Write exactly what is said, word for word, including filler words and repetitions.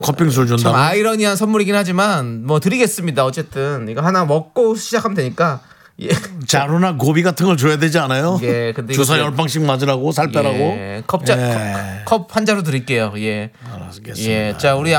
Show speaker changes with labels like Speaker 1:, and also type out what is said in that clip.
Speaker 1: 컵빙수를 준다.
Speaker 2: 참 아이러니한 선물이긴 하지만 뭐 드리겠습니다. 어쨌든 이거 하나 먹고 시작하면 되니까. 예.
Speaker 1: 자루나 고비 같은 걸 줘야 되지 않아요?
Speaker 2: 예, 근데
Speaker 1: 주사
Speaker 2: 이거-
Speaker 1: 열 방씩 맞으라고 살 빼라고.
Speaker 2: 예, 컵자
Speaker 1: 예.
Speaker 2: 컵 한 자루 드릴게요. 예.
Speaker 1: 알겠습니다.
Speaker 2: 예. 자, 우리